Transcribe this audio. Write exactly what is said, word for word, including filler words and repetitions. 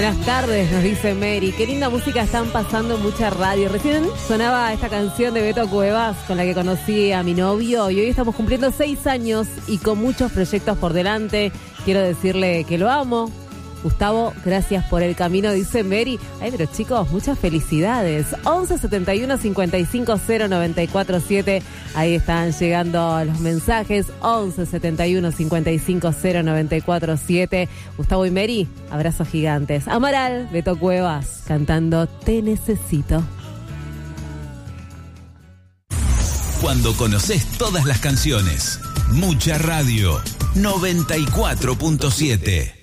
Buenas tardes, nos dice Mary. Qué linda música están pasando en mucha radio. Recién sonaba esta canción de Beto Cuevas con la que conocí a mi novio y hoy estamos cumpliendo seis años y con muchos proyectos por delante. Quiero decirle que lo amo. Gustavo, gracias por el camino, dice Mary. Ay, pero chicos, muchas felicidades. once setenta y uno cincuenta y cinco cero noventa y cuatro siete. Ahí están llegando los mensajes. once setenta y uno cincuenta y cinco cero noventa y cuatro siete. Gustavo y Mary, abrazos gigantes. Amaral, Beto Cuevas, cantando Te Necesito. Cuando conoces todas las canciones. Mucha radio. noventa y cuatro punto siete.